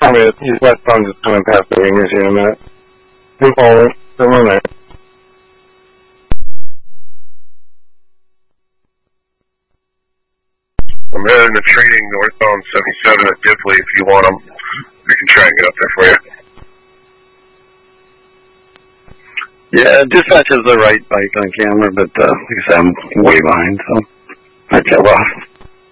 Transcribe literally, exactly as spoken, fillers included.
I mean, he's westbound, just coming past the wingers here in a minute. We'll follow it. Still on there. I'm heading to training northbound seventy-seven at Dipley. If you want them, we can try and get up there for you. Yeah, dispatch has the right bike on camera, but uh, like I said, I'm way behind, so I tailed off.